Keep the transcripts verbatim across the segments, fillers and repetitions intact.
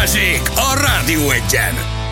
Balázsék a Rádió Egyen.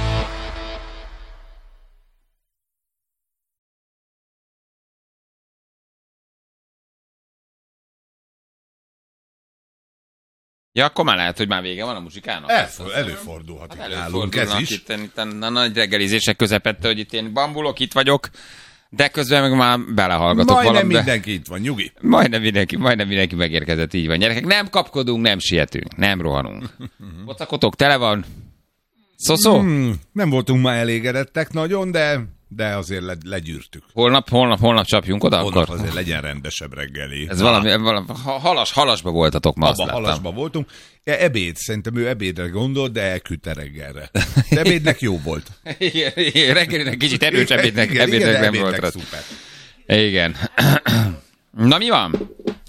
Ja, akkor már lehet, hogy már vége van a muzsikának. Elfő, előfordulhat hát itt nálunk ez is. Itt, itt a nagy reggelizések közepette, hogy itt én bambulok, itt vagyok, de közben meg már belehallgatok Majdnem valamit. mindenki itt van, nyugi. Majdnem mindenki, majdnem mindenki megérkezett, így van. Gyerekek, nem kapkodunk, nem sietünk, nem rohanunk. Bocakotok tele van. Szoszó? Hmm, nem voltunk már elégedettek nagyon, de, de azért le, legyűrtük. Holnap, holnap, holnap csapjunk oda Holnap akkor? azért legyen rendesebb reggeli. Ez valami, valami halas, halasba voltatok ma, azt Abba láttam. halasban voltunk. Ja, ebéd, szerintem ő ebédre gondolt, de elküldte reggelre. De ebédnek jó volt. Igen, igen, reggelinek kicsit erős ebédnek, igen, ebédnek igen, nem ebédnek volt rá. szuper. Igen. Na mi van?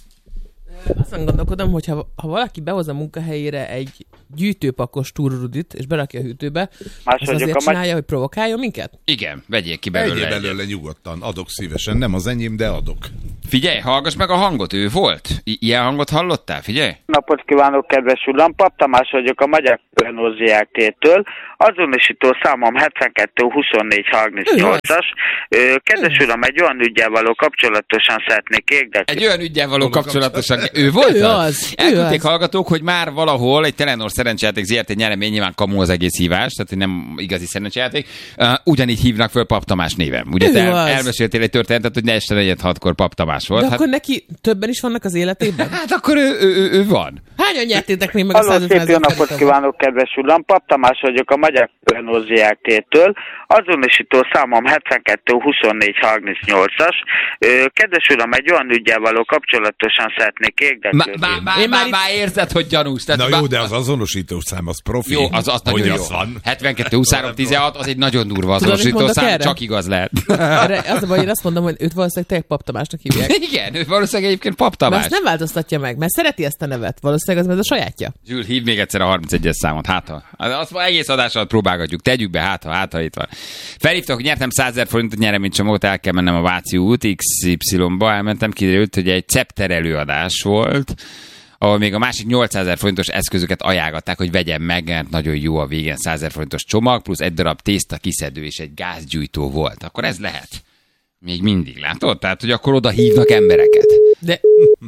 Azon gondolkodom, hogy ha, ha valaki behoz a munkahelyére egy gyűjtőpakos turrudit, és berakja a hűtőbe, Más az azért a csinálja, hogy provokáljon minket? Igen, vegyék ki belőle. Egyéb egyet. belőle nyugodtan, adok szívesen, nem az enyém, de adok. Figyelj, hallgass meg a hangot, ő volt. I- ilyen hangot hallottál? Figyelj. napot kívánok, kedves uram! Pap Tamás vagyok a Magyar Renault zé er té-től. Azonosító számom hetvenkettő huszonnégy harmincnyolcas. Ö, Kedves uram, egy olyan üggyel való kapcsolatosan szeretnék érdeklődni. Egy olyan ügyen való kapcsolatosan. Ő volt Ő az? az, ő Elküldték az. hallgatók, hogy már valahol egy Telenor szerencsejáték zé er té nyeremény, nyilván kamu az egész hívás, tehát nem igazi szerencsejáték. Uh, ugyanígy hívnak föl Pap Tamás néven. Ugye Ő te az. elmeséltél egy történetet, hogy ne este negyed hatkor Pap Tamás volt. De Hát, akkor neki többen is vannak az életében? hát akkor ő, ő, ő, ő van. Hányan nyertétek még meg a Halló, százötven szép jó ezer napot forintot? kívánok, kedves uram! Pap Tamás vagyok a Magyar Renault zé er té-től. Azonosító számom hetvenkettő huszonnégy harmincnyolcas. Ö, Kedves uram, egy olyan üggyel való kapcsolatosan szeretnék érdeklődni. Már má, Én má, már már itt- érzed, hogy gyanús. Tehát Na bá- jó, de az azonosító szám, az profi. Jó, az, az nagyon hogy jó. az van. hetvenkettő huszonhárom tizenhat, az egy nagyon durva Tudod, mit azonosító mondok szám, erre? csak igaz lehet. Erre az a baj, én azt mondom, hogy őt valószínűleg tényleg Pap Tamásnak hívják. Igen, ő valószínűleg egyébként Pap Mert Tamás. ezt nem változtatja meg, mert szereti ezt a nevet. Valószínűleg az, ez a sajátja. Zsül, hív még egyszer a harmincegyes számot, hát ha. Azt ma egész adás alatt próbálgatjuk, tegyük be, hát ha, hát ha itt van. Felhívtak, hogy nyertem százezer forintot nyereménycsomagot, el kell mennem a Váci út iksz ipszilonba, elmentem, kiderült, hogy egy Cepter előadás volt, ahol még a másik nyolcszázezer forintos eszközöket ajánlották, hogy vegyem meg, mert nagyon jó a végén százezer forintos csomag, plusz egy darab tészta kiszedő és egy gázgyújtó volt. Akkor ez lehet. Még mindig, látod? Tehát, hogy akkor oda hívnak embereket. De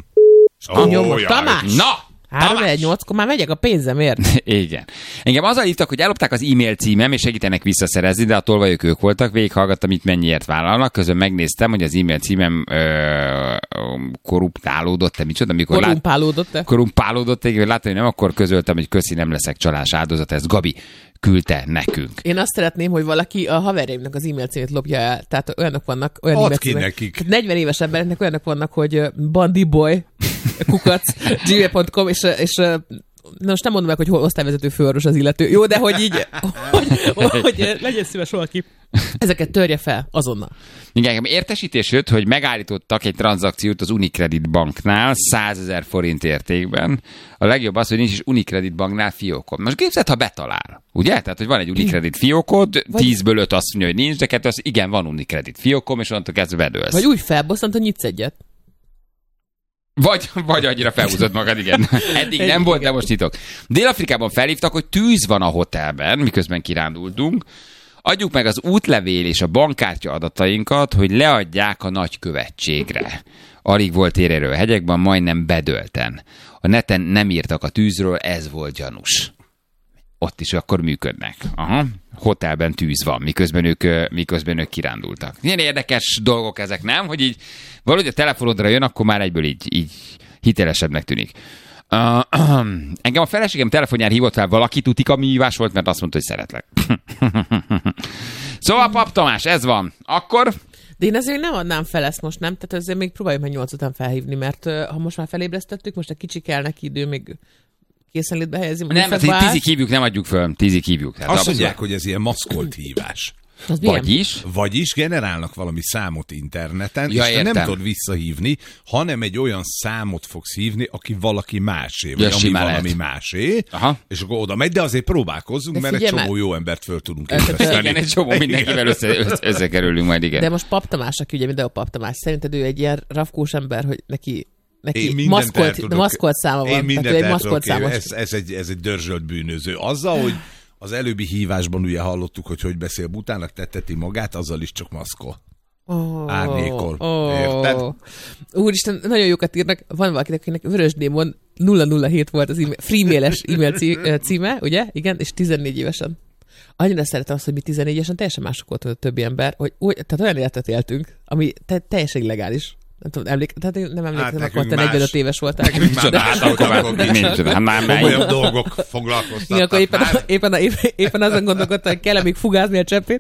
Ó, nyomod, jaj. Tamás! Na! három egy nyolckor már megyek a pénzemért. Igen. Engem azzal hívtak, hogy ellopták az e-mail címem, és segítenek visszaszerezni, de a tolvajok ők voltak, végighallgattam, itt mennyiért vállalnak, közben megnéztem, hogy az e-mail címem ö, korruptálódott, te micsoda, amikor lát, Korrumpálódott-e? korrumpálódott, igen, láttam, hogy nem, akkor közöltem, hogy köszi, nem leszek csalás áldozat, ezt Gabi küldte nekünk. Én azt szeretném, hogy valaki a haverjaimnak az e-mail címét lopja el. Tehát olyanok vannak, olyan Add e-mail ki címek. nekik. Tehát negyven éves embereknek olyanok vannak, hogy bandiboy, kukac, gmail pont com, és, és na most nem mondom meg, hogy hol osztályvezető főorvos az illető. Jó, de hogy így, hogy, hogy legyen szíves valaki. Ezeket törje fel azonnal. Igen, engem értesítés jött, hogy megállítottak egy tranzakciót az Unicredit banknál százezer forint értékben. A legjobb az, hogy nincs is Unicredit banknál fiókod. Most képzeld, ha betalál. Ugye? Tehát, hogy van egy Unicredit fiókod, tízből öt azt mondja, hogy nincs, de kettő az, igen, van Unicredit fiókom, és onnantól kezdve bedőlsz. Vagy úgy felbosszant, hogy nyitsz egyet. Vagy, vagy annyira felhúzott magad, igen. Eddig nem volt, de most nyitok. Dél-Afrikában felhívtak, hogy tűz van a hotelben, miközben kirándultunk. Adjuk meg az útlevél és a bankkártya adatainkat, hogy leadják a nagykövetségre. Alig volt érérő a hegyekben, majdnem bedölten. A neten nem írtak a tűzről, ez volt gyanús. Ott is akkor működnek. Aha. Hotelben tűz van, miközben ők, miközben ők kirándultak. Ilyen érdekes dolgok ezek, nem? Hogy így valahogy a telefonodra jön, akkor már egyből így, így hitelesebbnek tűnik. Uh, uh, engem a feleségem telefonján hívott fel valaki, tutik, ami hívás volt, mert azt mondta, hogy szeretlek. Szóval, Pap Tamás, ez van. Akkor... De én azért nem adnám fel ezt most, nem? Tehát azért még próbáljuk meg nyolc után felhívni, mert uh, ha most már felébresztettük, most egy kicsi kell neki idő, még készenlétbe helyezni. Nem, hát tízig hívjuk, nem adjuk föl. Tízig hívjuk. Tehát Azt abszolút. mondják, hogy ez ilyen maszkolt hívás. Az milyen? Vagyis? Vagyis generálnak valami számot interneten, Ja, és te nem értem. tudod visszahívni, hanem egy olyan számot fogsz hívni, aki valaki másé, vagy Ja, ami simán valami lehet. másé, Aha. és akkor oda megy, de azért próbálkozzunk, De mert egy figyelj csomó már. jó embert föl tudunk Ez- ébreszteni. Igen, egy csomó mindenkivel össze, össze, összekerülünk majd, igen. De most Pap Tamás, aki ugye mindenhol Pap Tamás, szerinted ő egy ilyen rafkós ember, hogy neki neki maszkolt, maszkolt száma van. Én mindent el tudok számos... ez, ez, egy, ez egy dörzsölt bűnöző. Azzal, hogy az előbbi hívásban ugye hallottuk, hogy hogy beszél Butának, tetteti magát, azzal is csak maszkol. Oh, Árnyékol. Oh. Érted? Úristen, nagyon jókat írnak. Van valakinek, akinek Vörös Démon nulla nulla hét volt az e-mail, freemail-es e-mail címe, ugye? Igen, és tizennégy évesen. Annyira szeretem azt, hogy mi tizennégy évesen teljesen mások volt a többi ember, hogy úgy, tehát olyan életet éltünk, ami te, teljesen illegális. Nem tudom, emlék, tehát nem emlékszem, hát, akkor te negyvenöt éves voltál. Nekünk már, de hát akkor már komolyabb dolgok foglalkoztatnak. Igen, akkor éppen, éppen, éppen, éppen azon gondolkodtam, hogy kell-e még fugázni a cseppét.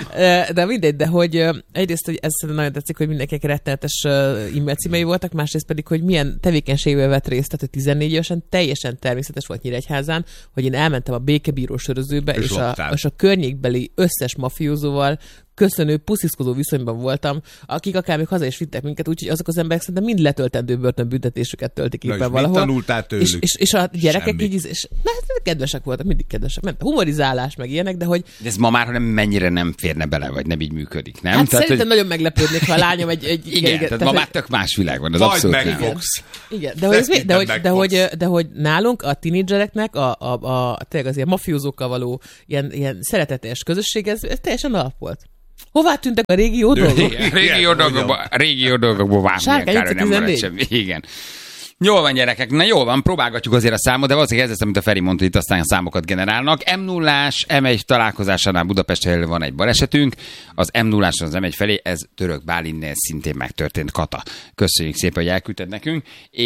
De mindegy, de hogy egyrészt, hogy ez nagyon tetszik, hogy mindenkinek rettenetes e-mail címei voltak, másrészt pedig, hogy milyen tevékenységben vett részt, tehát hogy tizennégy évesen teljesen természetes volt Nyíregyházán, hogy én elmentem a békebíró sörözőbe, és, és, a, és a környékbeli összes mafiózóval köszönő, pusziszkozó viszonyban voltam, akik akár még haza is vittek minket, úgyhogy azok az emberek szerintem mind letöltendő börtönbüntetésüket töltik éppen valahol. Tanultál tőlük? És, és, és a gyerekek Semmi. így, és na, kedvesek voltak, mindig kedvesek. Ment humorizálás, meg ilyenek, de hogy... De ez ma már nem mennyire nem férne bele, vagy nem így működik, nem? Hát tehát, szerintem hogy... nagyon meglepődnék, ha a lányom egy... egy igen, igen, tehát, tehát ma már tök más világ van, az majd abszolút megfogsz. Igen, de hogy, ez, de, hogy, de, hogy, de hogy nálunk a tínédzsereknek a, a, a, tényleg az ilyen mafiózókkal való ilyen, ilyen szeretetes közösség, ez, ez teljesen alap volt. Hová tűntek a régi jó dolgok? Régi jó dolgokból, régi jó dolgokból vágni akár, nem maradt semmi. Igen. Jól van, gyerekek, na jól van, próbálgatjuk azért a számot, de valószínűleg ez lesz, amit a Feri mondta, itt aztán a számokat generálnak. em nullás, em egy találkozásánál Budapestre van egy balesetünk, az em nulláson az em egy felé, ez Török Bálintnél szintén megtörtént, Kata. Köszönjük szépen, hogy elküldted nekünk,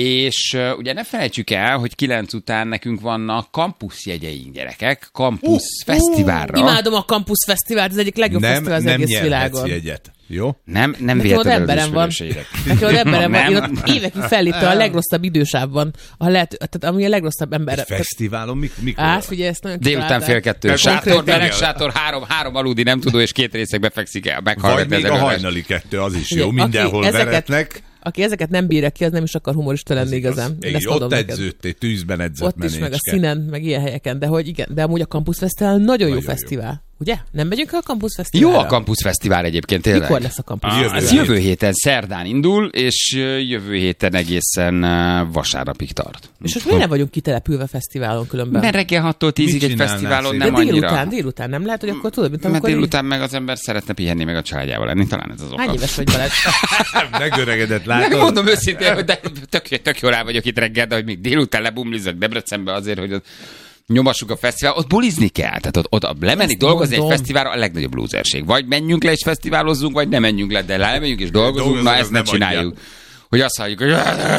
és uh, ugye ne felejtsük el, hogy kilenc után nekünk vannak kampuszjegyeink, gyerekek, kampusz uh, fesztiválra. Uh, imádom a kampusz fesztivált, ez egyik legjobb nem, fesztivál az nem egész világon. Jegyet. Jó? Nem, nem Nekem ott emberem van. Nekem ott emberem van. Én ott évekig felléptem a legrosszabb idősávban. A lehet, tehát ami a legrosszabb ember. Egy fesztiválon? Mik, mikor? Át, figyelj, ezt nagyon délután fél kettő. Sátor, meleg sátor, három, három aludni, nem tudó, és két részekbe fekszik el. Vagy még a hajnali kettő, az is jó. Mindenhol veretnek. Aki ezeket nem bírja ki, az nem is akar humorista lenni igazán. Igen, ott edződtél, tűzben edzett ott is, meg a színen, meg ilyen helyeken. De hogy igen, de amúgy a Campus Fesztivál nagyon, nagyon jó fesztivál. Ugye? Nem megyünk el a Campus Fesztiválra? Jó a Campus Fesztivál egyébként, tényleg. Mikor lesz a Campus ah, Fesztivál? Ez jövő héten szerdán indul, és jövő héten egészen vasárnapig tart. És most miért nem vagyunk kitelepülve fesztiválon különben? Mert reggel hattól tízig egy fesztiválon nem de annyira. Délután, délután nem lehet, hogy akkor tudod, mint amikor... Mert délután meg az ember szeretne pihenni, meg a családjával lenni, talán ez az oka. Hány éves vagy, Balázs? Megöregedett, látod? Nem mondom őszintén, hogy de tök, tök jól rá vagyok itt reggel, de hogy még délután lebumlizok Debrecenbe azért, hogy ott nyomassuk a fesztivál, ott bulizni kell. Tehát ott, ott lemenni, ezt dolgozni mondom. Egy fesztiválra a legnagyobb lúzerség. Vagy menjünk le és fesztiválozzunk, vagy nem menjünk le, de lemegyünk és dolgozunk, dolgozunk, na ezt ne csináljuk. Adja. Hogy azt halljuk, hogy...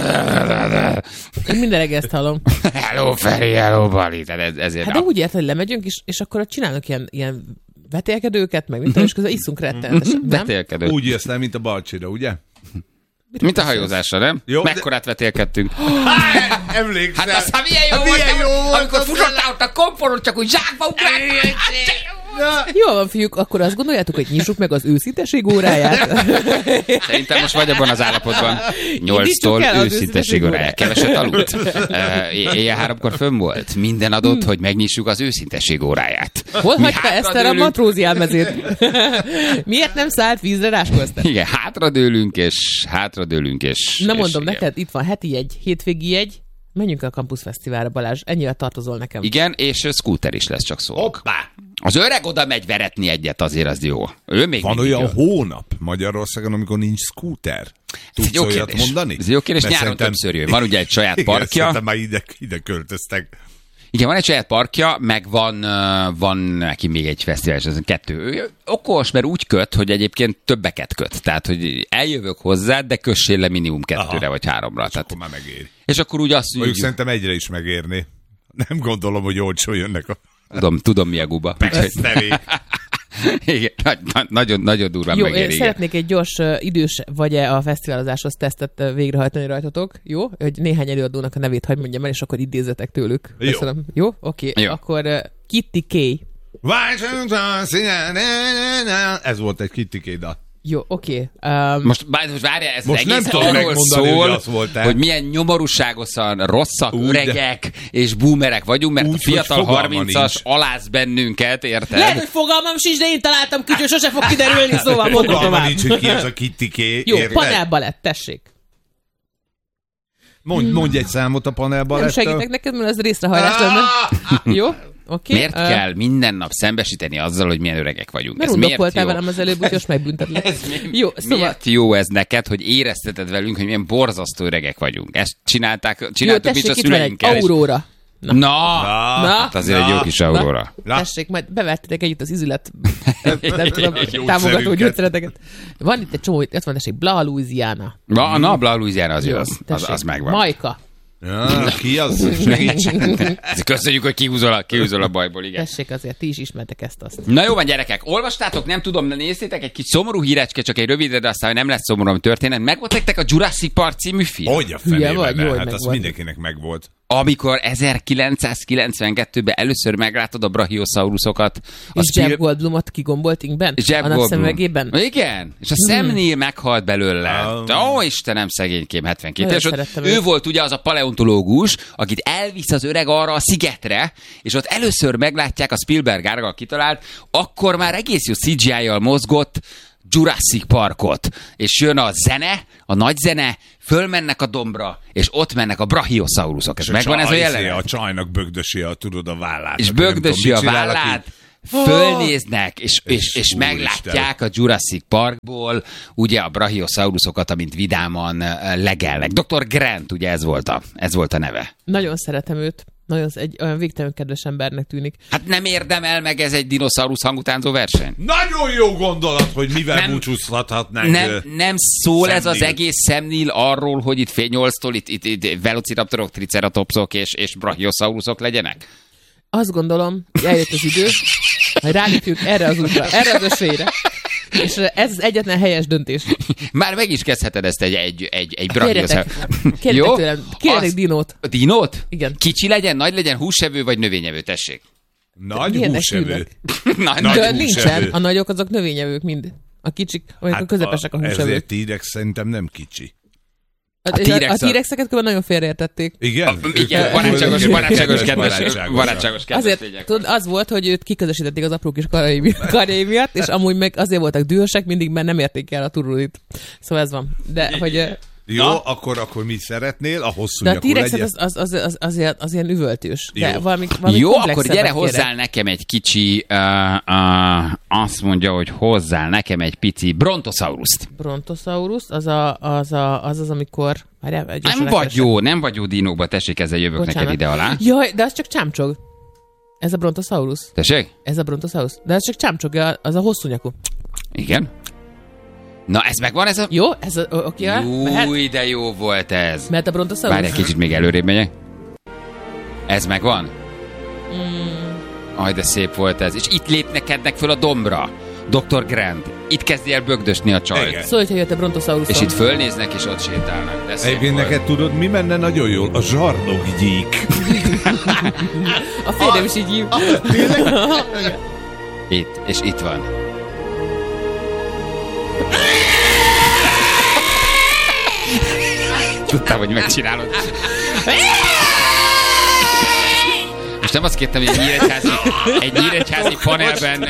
Én minden reggel ezt hallom. Hello, Feri, hello, Bali. Ez, ezért hát de úgy ért, hogy lemegyünk, és, és akkor ott csinálnak ilyen, ilyen vetélkedőket, meg mint és közben iszunk rettenetesen. Vetélkedők. Úgy jössz le, mint a Balcsira, ugye? Mint a hajózásra, nem? Jó, Mekkorát de... vetélkedtünk. Emlékszem. Hát aztán milyen jó, hát volt, milyen jó volt, amikor futottál ott a komporon, csak úgy zsákba ugráltál. Jó van, fiúk, akkor azt gondoljátok, hogy nyissuk meg az őszinteség óráját? Szerintem most vagy abban az állapotban. Nyolctól őszinteség óráját. Keveset aludt. Éjjel háromkor fönn volt. Minden adott, hogy megnyissuk az őszinteség óráját. Hol hagyta Eszter a matróziálmezét? Miért nem szállt vízre Ráskó-Eszter? Igen, hátradőlünk, és hátradőlünk, és... Na mondom, és neked itt van heti jegy, hétvégi jegy. Menjünk a Campus Fesztiválra, Balázs. Ennyire tartozol nekem. Igen, és scooter is lesz, csak szó. Hoppá! Az öreg oda megy veretni egyet, azért az jó. Ő még van olyan jön. Hónap Magyarországon, amikor nincs scooter? Tudsz jó olyat kérdés. mondani? Ez jó kérdés, nyáron szerintem... többször jön. Van ugye egy saját parkja. Igen, már ide, ide költöztek. Igen, van egy saját parkja, meg van, van neki még egy fesztivál, és ez kettő. Ő okos, mert úgy köt, hogy egyébként többeket köt. Tehát, hogy eljövök hozzá, de kössél le minimum kettőre Aha. vagy háromra. És Tehát, akkor már megéri. És akkor úgy azt mondjuk... szerintem egyre is megérni. Nem gondolom, hogy olcsó jönnek a... Tudom, tudom mi a guba. Peszteli. Igen, na, nagyon, nagyon durván jó, megéri. Jó, szeretnék egy gyors uh, idős vagy-e a fesztiválozáshoz tesztet uh, végrehajtani rajtatok. Jó? Hogy néhány előadónak a nevét hagy mondjam el, és akkor idézetek tőlük. Jó. Köszönöm. Jó? Oké. Okay. Akkor uh, Kitty K. Ez volt egy Kitty K dal. Jó, oké. Okay. Um, most, most várjál, ez most az egész nem arról szól, hogy, volt, hogy milyen nyomorúságosan rosszak, úgy, öregek és boomerek vagyunk, mert úgy, a fiatal harmincas aláz bennünket, érted? Lehet, hogy fogalmam sincs, de én találtam ki, hogy sose fog kiderülni, szóval mondom tovább. Nincs, hogy ki ez a Kitty K, jó, panelbalett, tessék. Mondj, mondj egy számot a panelbalettől. Nem segítek neked, mert ez részrehajlás lenne. Jó? Oké. Miért uh, kell minden nap szembesíteni azzal, hogy milyen öregek vagyunk? Mert ez undok miért voltál jó? velem az előbb, úgyhogy most megbüntetlek. Ez mi, jó, szóval... Miért jó ez neked, hogy érezteted velünk, hogy milyen borzasztó öregek vagyunk? Ezt csinálták, Jó, csináltuk mit a tessék, itt van egy szüleinkkel. Aurora. Na, na, Na. hát azért Na. egy jó kis Aurora. Na. Tessék, majd bevettetek együtt az izület nem tudom, Gyógyszerünket. támogató gyógyszereteket. Van itt egy csomó, itt van, tessék, Bla Louisiana. Na, na, Bla Louisiana az jó, az, az, tessék. az megvan. Majka. Ja, ki az? Segíts. Köszönjük, hogy kihúzol a, kihúzol a bajból, igen. Tessék, azért ti is ismertek ezt azt. Na jó van, gyerekek, olvastátok, nem tudom, néztétek egy kis szomorú hírecske, csak egy rövidre, de aztán nem lesz szomorú, ami történet. Meg volt nektek a Jurassic Park című film? Hogy a Hülye fenében, vagy, ne? jól Hát az megvolt. mindenkinek megvolt. Amikor ezerkilencszázkilencvenkettőben először meglátod a brachiosauruszokat. A És Jeff Spiel- Goldblumot kigomboltinkben? Jeff A Goldblum. napszemüvegében? Igen, és a Sam Neill meghalt belőle. Ah. Ó, Istenem, szegénykém, hetvenkét. Nagyon És ott szerettem ő őt. volt ugye az a paleontológus, akit elvisz az öreg arra a szigetre, és ott először meglátják, a Spielberg Árgal kitalált, akkor már egész jó cé gé í-jal mozgott Jurassic Parkot. És jön a zene, a nagy zene, fölmennek a dombra, és ott mennek a brachiosaurusok. Ez És megvan ez a csaj- jelenet? A csajnak bögdösi a, tudod, a vállát. És Aki nem bögdösi tudom, a mit csinál, vállát, aki- fölnéznek, és, és, És és úristen. meglátják a Jurassic Parkból ugye a brachiosaurusokat, amint vidáman eh, legelnek. doktor Grant, ugye ez volt a, ez volt a neve. Nagyon szeretem őt. Nagyon egy olyan végtelen kedves embernek tűnik. Hát nem érdemel meg ez egy dinoszaurusz hangutánzó verseny? Nagyon jó gondolat, hogy mivel Nem- búcsúzhathatnánk. Nem, nem szól ez Sam az Neill. egész Sam Neill arról, hogy itt fél nyolctól itt, itt, itt velociraptorok, triceratopsok és, és brachiosaurusok legyenek? Azt gondolom, hogy eljött az idő, hogy rálépjünk erre az útra, erre az ösvényre. És ez az egyetlen helyes döntés. Már meg is kezdheted ezt egy, egy, egy, egy Kérjetek, brachiosaurus. kérjetek tőlem, kérjetek Az- dinót. A dinót? Igen. Kicsi legyen, nagy legyen, húsevő vagy növényevő, tessék. Nagy Milyennek húsevő. tűnnek? Nagy, Nagy De húsevő. nincsen, a nagyok azok növényevők mind. A kicsik, vagy hát a közepesek a húsevők. Ezért T-rex szerintem nem kicsi. A, a T-rex a, a- a T-rexeket különben nagyon félreértették. Igen? Igen, barátságos, barátságos, kedves, barátságos, kedves Azért, lények. tudod, az volt, hogy őt kiközösítették az apró kis karjai, mi- karjai miatt, és amúgy meg azért voltak dühösek, mindig mert nem érték el a turulit. Szóval ez van. De hogy... ö, Jó, Na? akkor, akkor mit szeretnél? A hosszú De a nyakú T-rexet legyen? az, az, az, az, az, ilyen, az ilyen üvöltős. De Jó. valami, valami Jó, akkor komplexebbet gyere kérek. hozzál nekem egy kicsi, uh, uh, azt mondja, hogy hozzál nekem egy pici brontosauruszt. Brontosaurus, az a, az, a, az, az amikor... Várjál, gyorsan Nem vagy elkeresek. jó, nem vagy jó dinókba, tessék, ezzel jövök Bocsánat. neked ide alá. Jaj, de az csak csámcsog. Ez a Brontosaurus. Tessék? Ez a Brontosaurus. De az csak csámcsog, az a hosszú nyakú. Igen. Na, ez megvan, ez a... Jó? Ez a, oké, mehet? Új, de jó volt ez. Mehet a Brontosaurus? Várj egy kicsit, még előrébb megyek. Ez megvan? Mm. Aj, de szép volt ez. És itt lépnekednek föl a dombra. doktor Grant. Itt kezdi el bögdösni a csajt. Igen. Szólj, hogy jött a Brontosaurus. És itt fölnéznek, és ott sétálnak. De szép Egyébként volt. neked tudod, mi menne nagyon jól? A zsarnokgyík. A férjem is így hív. Itt, és itt van. Tudtam, hogy megcsinálod. Most nem azt kértem, hogy egy nyíregyházi, egy nyíregyházi panelben...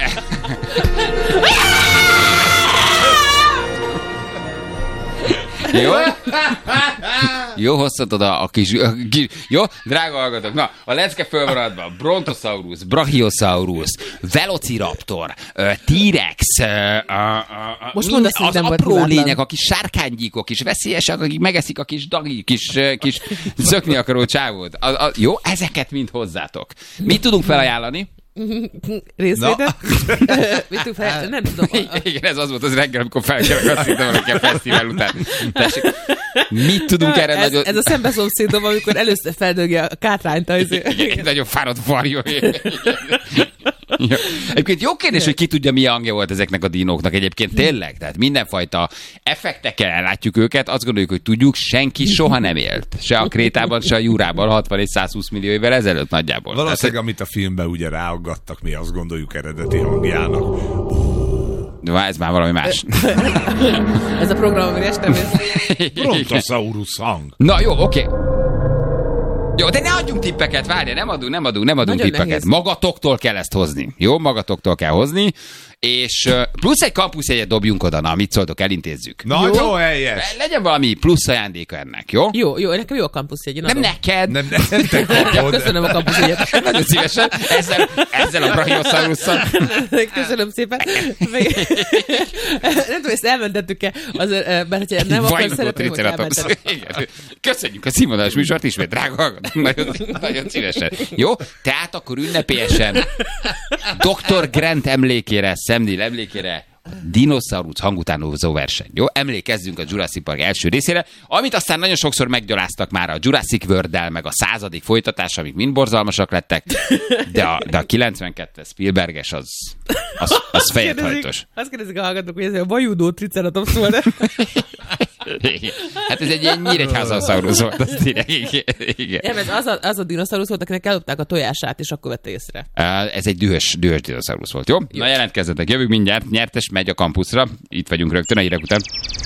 Jó? Jó, hozhatod a, a kis, a kis... Jó? Drága hallgatók, na, a lecke fölmaradva. Brontosaurus, Brachiosaurus, Velociraptor, ö, T-rex, ö, a, a, a, Most mind- mondd azt, hogy az nem volt apró hibátlan. lények, a kis sárkánygyíkok, és veszélyesek, akik megeszik a kis dagi, kis, ö, kis zökni akaró csávót. A, a, jó, ezeket mind hozzátok. Mit tudunk felajánlani? Részvétel? Mit tudunk fel? Nem tudom. A- a- Igen, ez az volt az reggel, amikor felkelek, azt hittem valaki a fesztivál után. Tessék, mit tudunk erre ez, nagyon... ez a szembeszomszédom, amikor először feldögje a kátrányt. Az... Igen, egy nagyon fáradt varjú. Ja. Egyébként jó kérdés, hogy ki tudja, milyen hangja volt ezeknek a dinóknak egyébként tényleg. Tehát mindenfajta effektekkel ellátjuk őket, azt gondoljuk, hogy tudjuk, senki soha nem élt. Se a Krétában, se a Jurában hatvan és százhúsz millió évvel ezelőtt nagyjából. Valószínűleg, amit a filmben ugye ráaggattak, mi azt gondoljuk eredeti hangjának. Tehát, ez már valami más. Ez a program, amire este mész. Brontosaurus hang. Na jó, oké. Jó, de ne adjunk tippeket, várj, nem adunk, nem adunk, nem adunk Nagyon tippeket. nehéz. Magatoktól kell ezt hozni. Jó, magatoktól kell hozni, és plusz egy kampuszjegyet dobjunk oda, na, mit szóltok, elintézzük. Nagyon helyes. Legyen valami plusz ajándéka ennek, jó? Jó, jó, nekem jó a kampuszjegy. Nem neked. Nem, nem, te kapod. Köszönöm a kampuszjegyet. Nagyon szívesen. Ezzel, ezzel a Brachiosaurus-szal. Köszönöm szépen. Meg, nem tudom, ezt elmentettük-e, azért, mert hogyha nem akarsz szeretném, hogy elmentettük. Köszönjük a színvonalas műsort ismét, drága hallgatók. Nagyon, nagyon szívesen. Jó? Tehát akkor ünnepélyesen doktor Grant emlékére, Sam Neill emlékére dinoszaurusz hangutánozó verseny. Jó? Emlékezzünk a Jurassic Park első részére, amit aztán nagyon sokszor meggyaláztak már a Jurassic World-del, meg a századik folytatás, amik mind borzalmasak lettek, de a, de a kilencvenkettes Spielberges az, az, az fejedhajtos. Azt kérdezik a hallgatók, hogy ez a vajúdó triceratops volt. Hát ez egy ilyen nyíregyházasaurus volt, azt direkt. Igen. Nem, ez az a, az a dinoszaurusz volt, akinek eldobták a tojását, és akkor vette észre. Ez egy dühös, dühös dinoszaurusz volt, jó? jó? Na jelentkezzetek, jövünk mindjárt, nyertes megy a kampuszra, itt vagyunk rögtön a hírek után.